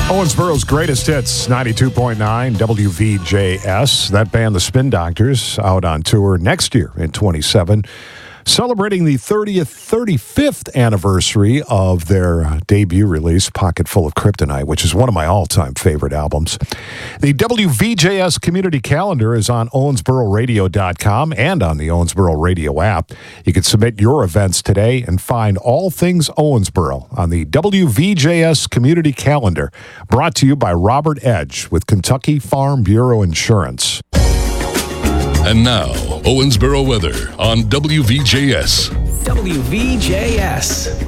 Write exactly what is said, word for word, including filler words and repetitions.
Owensboro's greatest hits, ninety-two point nine W V J S. That band, the Spin Doctors, out on tour next year in twenty-seven, celebrating the thirtieth, thirty-fifth anniversary of their debut release, Pocket Full of Kryptonite, which is one of my all-time favorite albums. The W V J S community calendar is on owensboro radio dot com and on the Owensboro Radio app. You can submit your events today and find all things Owensboro on the W V J S community calendar, brought to you by Robert Edge with Kentucky Farm Bureau Insurance. And now, Owensboro weather on W V J S. W V J S.